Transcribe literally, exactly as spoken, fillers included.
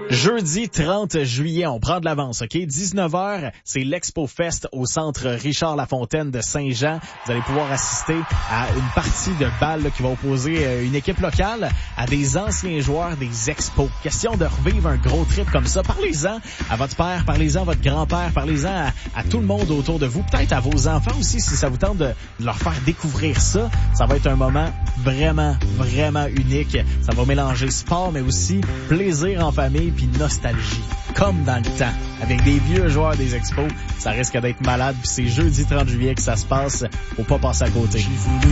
Jeudi trente juillet, on prend de l'avance, OK? dix-neuf heures, c'est l'Expo Fest au centre Richard Lafontaine de Saint-Jean. Vous allez pouvoir assister à une partie de balle là, qui va opposer une équipe locale à des anciens joueurs des Expos. Question de revivre un gros trip comme ça. Parlez-en à votre père, parlez-en à votre grand-père, parlez-en à, à tout le monde autour de vous, peut-être à vos enfants aussi si ça vous tente de, de leur faire découvrir ça. Ça va être un moment vraiment, vraiment unique. Ça va mélanger sport mais aussi plaisir en famille puis nostalgie, comme dans le temps, avec des vieux joueurs des Expos. Ça risque d'être malade, puis c'est jeudi trente juillet que ça se passe. Faut pas passer à côté.